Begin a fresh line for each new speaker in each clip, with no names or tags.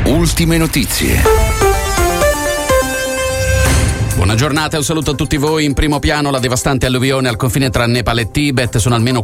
Ultime notizie. Buona giornata e un saluto a tutti voi. In primo piano la devastante alluvione al confine tra Nepal e Tibet. Sono almeno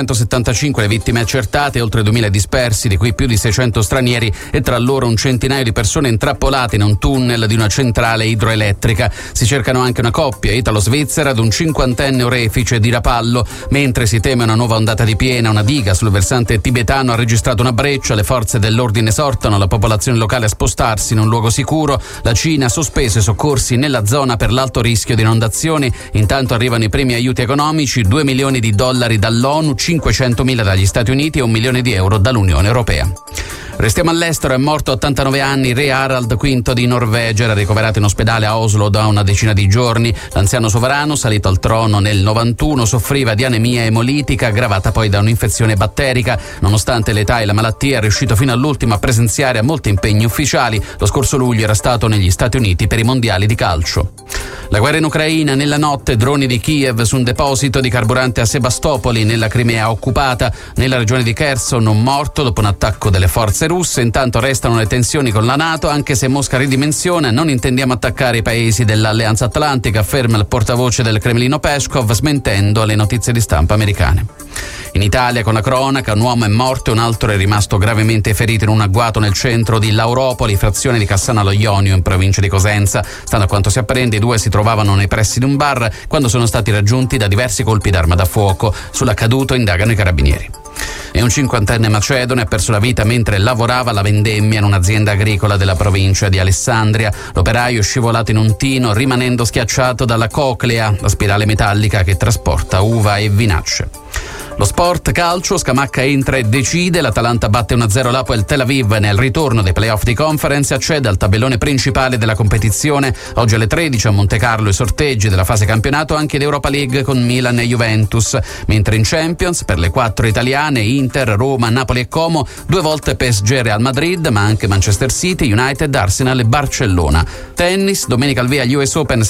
475 le vittime accertate, oltre 2000 dispersi, di cui più di 600 stranieri e tra loro un centinaio di persone intrappolate in un tunnel di una centrale idroelettrica. Si cercano anche una coppia italo-svizzera ed un 50enne orefice di Rapallo. Mentre si teme una nuova ondata di piena, una diga sul versante tibetano ha registrato una breccia. Le forze dell'ordine esortano la popolazione locale a spostarsi in un luogo sicuro. La Cina ha sospeso i soccorsi nella zona per l'alto rischio di inondazioni. Intanto arrivano i primi aiuti economici, $2 milioni dall'ONU, 500.000 dagli Stati Uniti e €1 milione dall'Unione Europea. Restiamo all'estero. È morto a 89 anni re Harald V di Norvegia. Era ricoverato in ospedale a Oslo da una decina di giorni. L'anziano sovrano, salito al trono nel 91, soffriva di anemia emolitica aggravata poi da un'infezione batterica. Nonostante l'età e la malattia, è riuscito fino all'ultimo a presenziare a molti impegni ufficiali. Lo scorso luglio era stato negli Stati Uniti per i mondiali di calcio. La guerra in Ucraina. Nella notte droni di Kiev su un deposito di carburante a Sebastopoli, nella Crimea occupata. Nella regione di Kherson un morto dopo un attacco delle forze russe. Intanto restano le tensioni con la NATO, anche se Mosca ridimensiona. Non intendiamo attaccare i paesi dell'Alleanza Atlantica, afferma il portavoce del Cremlino Peskov, smentendo le notizie di stampa americane. In Italia, con la cronaca, un uomo è morto e un altro è rimasto gravemente ferito in un agguato nel centro di Lauropoli, frazione di Cassano allo Ionio, in provincia di Cosenza. Stando a quanto si apprende, i due si trovavano nei pressi di un bar quando sono stati raggiunti da diversi colpi d'arma da fuoco. Sull'accaduto indagano i carabinieri. E un 50enne macedone ha perso la vita mentre lavorava alla vendemmia in un'azienda agricola della provincia di Alessandria. L'operaio è scivolato in un tino, rimanendo schiacciato dalla coclea, la spirale metallica che trasporta uva e vinacce. Lo sport calcio, Scamacca entra e decide. L'Atalanta batte 1-0 l'Hapoel Tel Aviv nel ritorno dei playoff di Conference, accede al tabellone principale della competizione. Oggi alle 13 a Montecarlo i sorteggi della fase campionato, anche l'Europa League con Milan e Juventus. Mentre in Champions, per le 4 italiane, Inter, Roma, Napoli e Como, 2 volte PSG e Real Madrid, ma anche Manchester City, United, Arsenal e Barcellona. Tennis, domenica al via agli US Open